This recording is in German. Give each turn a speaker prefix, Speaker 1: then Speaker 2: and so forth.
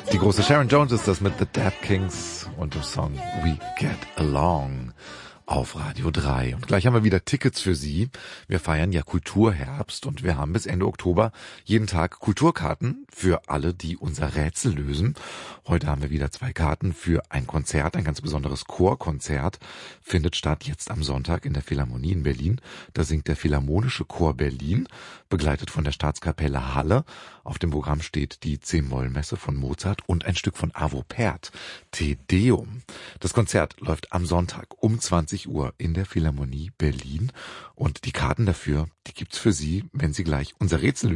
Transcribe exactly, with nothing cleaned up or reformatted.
Speaker 1: Die große Sharon Jones ist das mit The Dead Kings und dem Song We Get Along auf Radio drei. Und gleich haben wir wieder Tickets für Sie. Wir feiern ja Kulturherbst und wir haben bis Ende Oktober jeden Tag Kulturkarten für alle, die unser Rätsel lösen. Heute haben wir wieder zwei Karten für ein Konzert, ein ganz besonderes Chorkonzert. Findet statt jetzt am Sonntag in der Philharmonie in Berlin. Da singt der Philharmonische Chor Berlin, begleitet von der Staatskapelle Halle. Auf dem Programm steht die C-Moll-Messe von Mozart und ein Stück von Arvo Pärt, Te Deum. Das Konzert läuft am Sonntag um zwanzig Uhr in der Philharmonie Berlin und die Karten dafür, die gibt's für Sie, wenn Sie gleich unser Rätsel